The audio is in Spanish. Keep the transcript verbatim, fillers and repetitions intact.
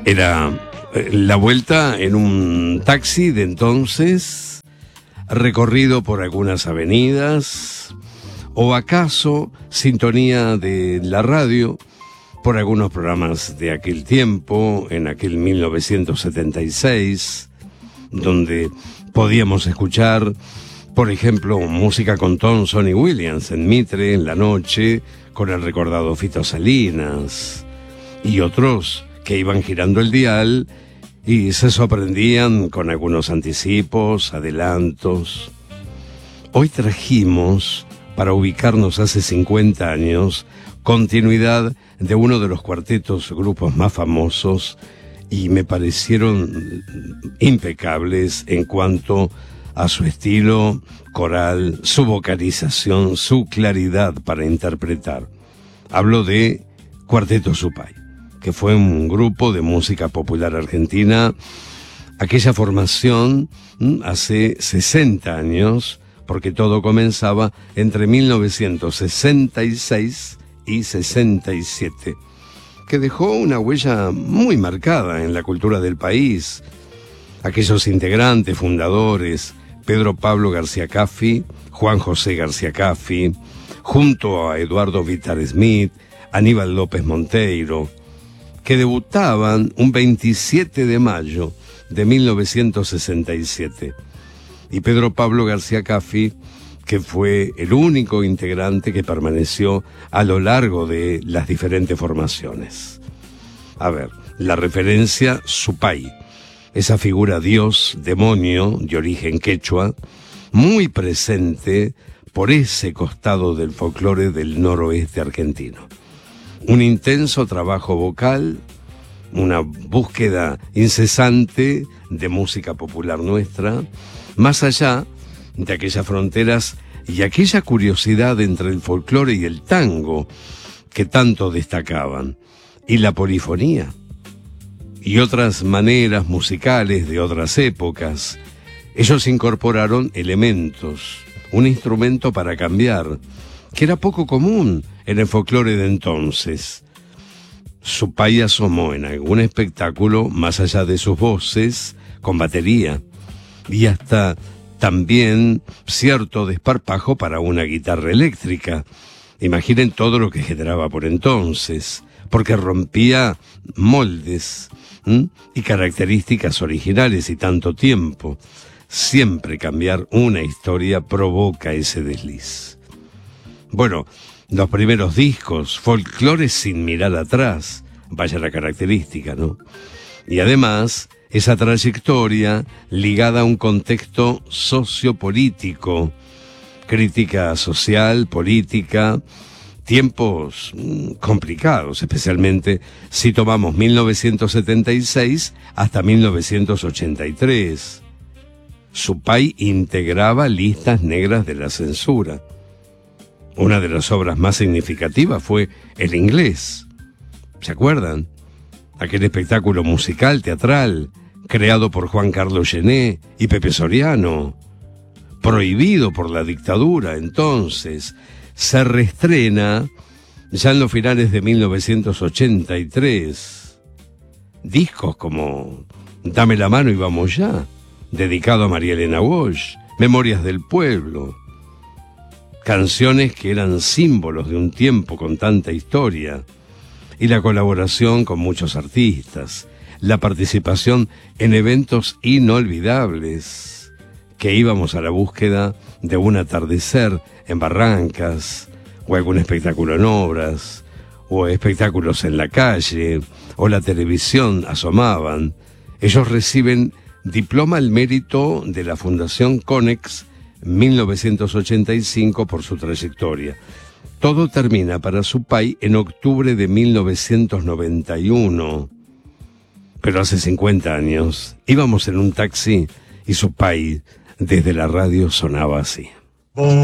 Era eh, la vuelta en un taxi de entonces, recorrido por algunas avenidas, o acaso sintonía de la radio por algunos programas de aquel tiempo, en aquel mil novecientos setenta y seis, donde podíamos escuchar, por ejemplo, música con Thompson y Williams en Mitre en la noche, con el recordado Fito Salinas, y otros que iban girando el dial y se sorprendían con algunos anticipos, adelantos. Hoy trajimos, para ubicarnos hace cincuenta años, continuidad de uno de los cuartetos, grupos más famosos, y me parecieron impecables en cuanto a su estilo coral, su vocalización, su claridad para interpretar. Hablo de Cuarteto Supay, que fue un grupo de música popular argentina, aquella formación hace sesenta años, porque todo comenzaba entre mil novecientos sesenta y seis y sesenta y siete, que dejó una huella muy marcada en la cultura del país. Aquellos integrantes fundadores, Pedro Pablo García Caffi, Juan José García Caffi, junto a Eduardo Vitar Smith, Aníbal López Monteiro, que debutaban un veintisiete de mayo de mil novecientos sesenta y siete. Y Pedro Pablo García Caffi, que fue el único integrante que permaneció a lo largo de las diferentes formaciones. A ver, la referencia Supay, esa figura dios, demonio, de origen quechua, muy presente por ese costado del folclore del noroeste argentino. Un intenso trabajo vocal, una búsqueda incesante de música popular nuestra, más allá de aquellas fronteras y aquella curiosidad entre el folclore y el tango que tanto destacaban, y la polifonía, y otras maneras musicales de otras épocas. Ellos incorporaron elementos, un instrumento para cambiar, que era poco común en el folclore de entonces. Supay asomó en algún espectáculo, más allá de sus voces, con batería, y hasta también cierto desparpajo para una guitarra eléctrica. Imaginen todo lo que generaba por entonces, porque rompía moldes ¿m? y características originales y tanto tiempo. Siempre cambiar una historia provoca ese desliz. Bueno, los primeros discos, folclore sin mirar atrás, vaya la característica, ¿no? Y además, esa trayectoria ligada a un contexto sociopolítico, crítica social, política, tiempos mm, complicados, especialmente si tomamos mil novecientos setenta y seis hasta mil novecientos ochenta y tres. Supay integraba listas negras de la censura. Una de las obras más significativas fue El Inglés. ¿Se acuerdan? Aquel espectáculo musical, teatral, creado por Juan Carlos Gené y Pepe Soriano, prohibido por la dictadura entonces, se reestrena ya en los finales de mil novecientos ochenta y tres. Discos como Dame la mano y vamos ya, dedicado a María Elena Walsh, Memorias del Pueblo, canciones que eran símbolos de un tiempo con tanta historia, y la colaboración con muchos artistas, la participación en eventos inolvidables, que íbamos a la búsqueda de un atardecer en Barrancas, o algún espectáculo en obras, o espectáculos en la calle, o la televisión asomaban. Ellos reciben diploma al mérito de la Fundación Conex mil novecientos ochenta y cinco por su trayectoria. Todo termina para Supay en octubre de mil novecientos noventa y uno. Pero hace cincuenta años íbamos en un taxi y Supay desde la radio sonaba así.